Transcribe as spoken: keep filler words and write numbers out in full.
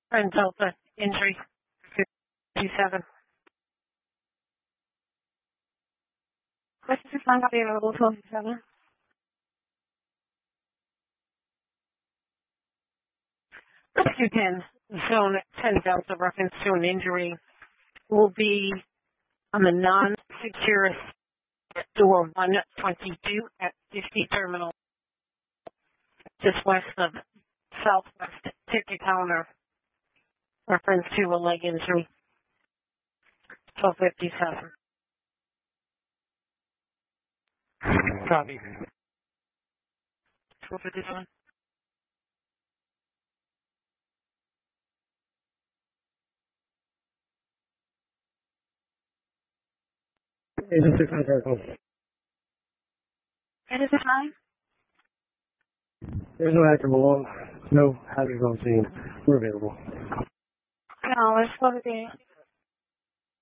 and Delta injury fifty-seven. What's the time available till fifty-seven? Rescue ten, Zone ten Delta, reference to an injury, will be on the non-secure door one twenty-two at fifty Terminal, just west of Southwest Ticket Counter, reference to a leg injury, twelve fifty-seven. Copy. twelve fifty-seven. Agency contact call. And is it time? There's no active alone. No hazards on scene. We're available. No, it's twelve fifty-eight.